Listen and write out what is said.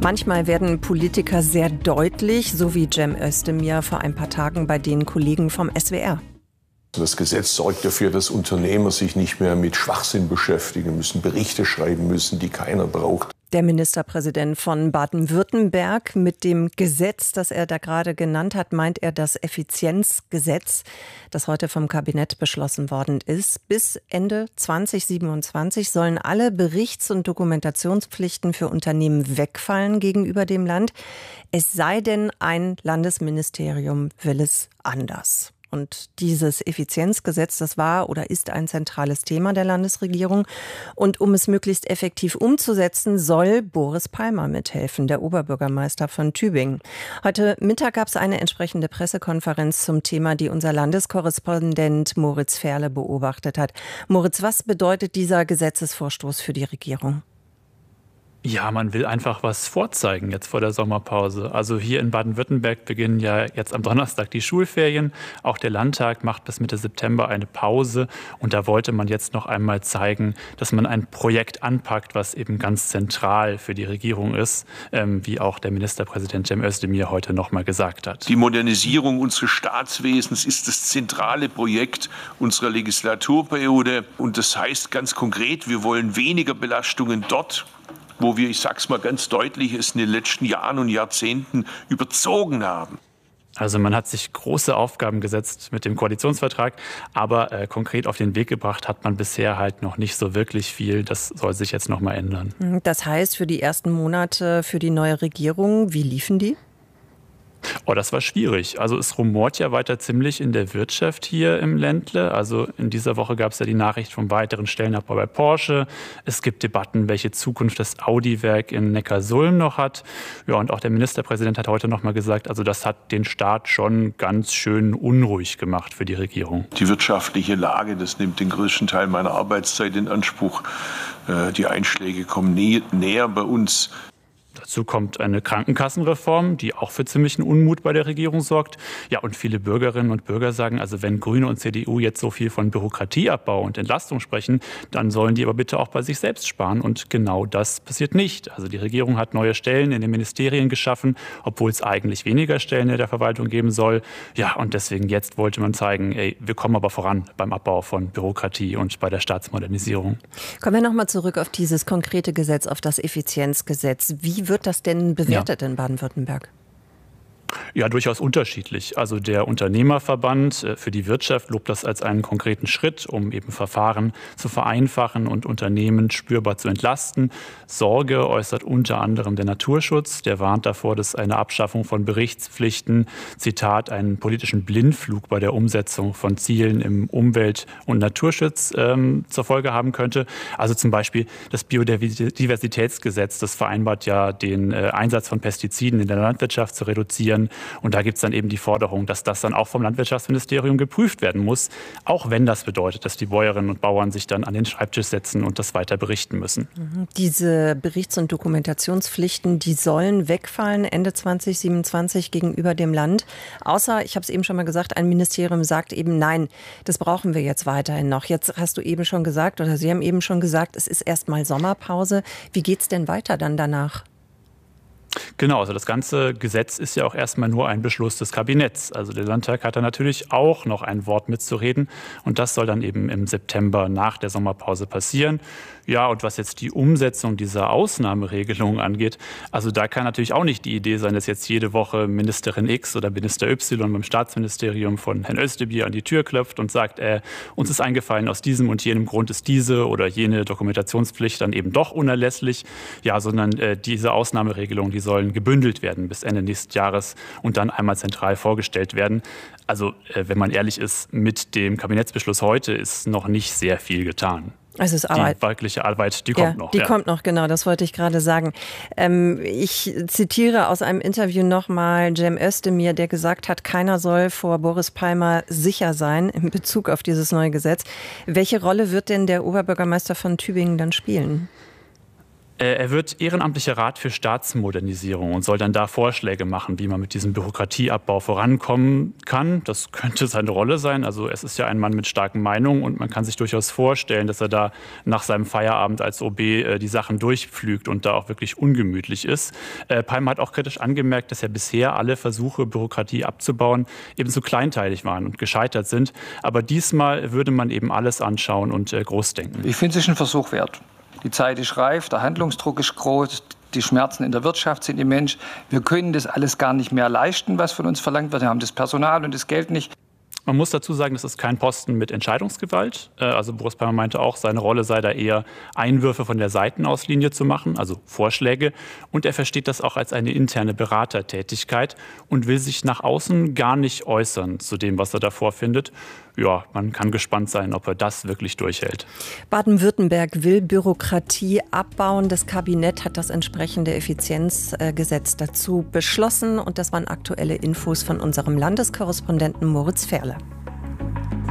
Manchmal werden Politiker sehr deutlich, so wie Cem Özdemir vor ein paar Tagen bei den Kollegen vom SWR. Das Gesetz sorgt dafür, dass Unternehmer sich nicht mehr mit Schwachsinn beschäftigen müssen, Berichte schreiben müssen, die keiner braucht. Der Ministerpräsident von Baden-Württemberg, mit dem Gesetz, das er da gerade genannt hat, meint er das Effizienzgesetz, das heute vom Kabinett beschlossen worden ist. Bis Ende 2027 sollen alle Berichts- und Dokumentationspflichten für Unternehmen wegfallen gegenüber dem Land. Es sei denn, ein Landesministerium will es anders. Und dieses Effizienzgesetz, das war oder ist ein zentrales Thema der Landesregierung. Und um es möglichst effektiv umzusetzen, soll Boris Palmer mithelfen, der Oberbürgermeister von Tübingen. Heute Mittag gab es eine entsprechende Pressekonferenz zum Thema, die unser Landeskorrespondent Moritz Ferle beobachtet hat. Moritz, was bedeutet dieser Gesetzesvorstoß für die Regierung? Ja, man will einfach was vorzeigen jetzt vor der Sommerpause. Also hier in Baden-Württemberg beginnen ja jetzt am Donnerstag die Schulferien. Auch der Landtag macht bis Mitte September eine Pause. Und da wollte man jetzt noch einmal zeigen, dass man ein Projekt anpackt, was eben ganz zentral für die Regierung ist, wie auch der Ministerpräsident Cem Özdemir heute noch mal gesagt hat. Die Modernisierung unseres Staatswesens ist das zentrale Projekt unserer Legislaturperiode. Und das heißt ganz konkret, wir wollen weniger Belastungen dort, wo wir, ich sag's mal ganz deutlich, es in den letzten Jahren und Jahrzehnten überzogen haben. Also man hat sich große Aufgaben gesetzt mit dem Koalitionsvertrag, aber konkret auf den Weg gebracht hat man bisher halt noch nicht so wirklich viel. Das soll sich jetzt noch mal ändern. Das heißt, für die ersten Monate für die neue Regierung, wie liefen die? Oh, das war schwierig. Also es rumort ja weiter ziemlich in der Wirtschaft hier im Ländle. Also in dieser Woche gab es ja die Nachricht vom weiteren Stellenabbau bei Porsche. Es gibt Debatten, welche Zukunft das Audi-Werk in Neckarsulm noch hat. Ja, und auch der Ministerpräsident hat heute noch mal gesagt, also das hat den Staat schon ganz schön unruhig gemacht für die Regierung. Die wirtschaftliche Lage, das nimmt den größten Teil meiner Arbeitszeit in Anspruch. Die Einschläge kommen näher bei uns. Dazu kommt eine Krankenkassenreform, die auch für ziemlichen Unmut bei der Regierung sorgt. Ja, und viele Bürgerinnen und Bürger sagen, also wenn Grüne und CDU jetzt so viel von Bürokratieabbau und Entlastung sprechen, dann sollen die aber bitte auch bei sich selbst sparen. Und genau das passiert nicht. Also die Regierung hat neue Stellen in den Ministerien geschaffen, obwohl es eigentlich weniger Stellen in der Verwaltung geben soll. Ja, und deswegen jetzt wollte man zeigen, ey, wir kommen aber voran beim Abbau von Bürokratie und bei der Staatsmodernisierung. Kommen wir nochmal zurück auf dieses konkrete Gesetz, auf das Effizienzgesetz. Wie wird das denn bewertet in Baden-Württemberg? Ja, durchaus unterschiedlich. Also der Unternehmerverband für die Wirtschaft lobt das als einen konkreten Schritt, um eben Verfahren zu vereinfachen und Unternehmen spürbar zu entlasten. Sorge äußert unter anderem der Naturschutz. Der warnt davor, dass eine Abschaffung von Berichtspflichten, Zitat, einen politischen Blindflug bei der Umsetzung von Zielen im Umwelt- und Naturschutz zur Folge haben könnte. Also zum Beispiel das Biodiversitätsgesetz, das vereinbart ja den Einsatz von Pestiziden in der Landwirtschaft zu reduzieren. Und da gibt es dann eben die Forderung, dass das dann auch vom Landwirtschaftsministerium geprüft werden muss, auch wenn das bedeutet, dass die Bäuerinnen und Bauern sich dann an den Schreibtisch setzen und das weiter berichten müssen. Diese Berichts- und Dokumentationspflichten, die sollen wegfallen Ende 2027 gegenüber dem Land. Außer, ich habe es eben schon mal gesagt, ein Ministerium sagt eben, nein, das brauchen wir jetzt weiterhin noch. Jetzt hast du eben schon gesagt, oder Sie haben eben schon gesagt, es ist erstmal Sommerpause. Wie geht es denn weiter dann danach? Genau, also das ganze Gesetz ist ja auch erstmal nur ein Beschluss des Kabinetts. Also der Landtag hat da natürlich auch noch ein Wort mitzureden und das soll dann eben im September nach der Sommerpause passieren. Ja, und was jetzt die Umsetzung dieser Ausnahmeregelung angeht, also da kann natürlich auch nicht die Idee sein, dass jetzt jede Woche Ministerin X oder Minister Y beim Staatsministerium von Herrn Özdemir an die Tür klopft und sagt, uns ist eingefallen, aus diesem und jenem Grund ist diese oder jene Dokumentationspflicht dann eben doch unerlässlich. Ja, sondern diese Ausnahmeregelungen, die sollen gebündelt werden bis Ende nächsten Jahres und dann einmal zentral vorgestellt werden. Also wenn man ehrlich ist, mit dem Kabinettsbeschluss heute ist noch nicht sehr viel getan. Es ist Arbeit. Die wirkliche Arbeit, die kommt noch. Die kommt noch, genau, das wollte ich gerade sagen. Ich zitiere aus einem Interview nochmal Cem Özdemir, der gesagt hat, keiner soll vor Boris Palmer sicher sein in Bezug auf dieses neue Gesetz. Welche Rolle wird denn der Oberbürgermeister von Tübingen dann spielen? Er wird ehrenamtlicher Rat für Staatsmodernisierung und soll dann da Vorschläge machen, wie man mit diesem Bürokratieabbau vorankommen kann. Das könnte seine Rolle sein. Also es ist ja ein Mann mit starken Meinungen und man kann sich durchaus vorstellen, dass er da nach seinem Feierabend als OB die Sachen durchpflügt und da auch wirklich ungemütlich ist. Palmer hat auch kritisch angemerkt, dass ja bisher alle Versuche, Bürokratie abzubauen, eben zu kleinteilig waren und gescheitert sind. Aber diesmal würde man eben alles anschauen und groß denken. Ich finde es ein Versuch wert. Die Zeit ist reif, der Handlungsdruck ist groß, die Schmerzen in der Wirtschaft sind immens. Wir können das alles gar nicht mehr leisten, was von uns verlangt wird. Wir haben das Personal und das Geld nicht. Man muss dazu sagen, das ist kein Posten mit Entscheidungsgewalt. Also Boris Palmer meinte auch, seine Rolle sei da eher Einwürfe von der Seitenauslinie zu machen, also Vorschläge. Und er versteht das auch als eine interne Beratertätigkeit und will sich nach außen gar nicht äußern zu dem, was er da vorfindet. Ja, man kann gespannt sein, ob er das wirklich durchhält. Baden-Württemberg will Bürokratie abbauen. Das Kabinett hat das entsprechende Effizienzgesetz dazu beschlossen. Und das waren aktuelle Infos von unserem Landeskorrespondenten Moritz Ferle.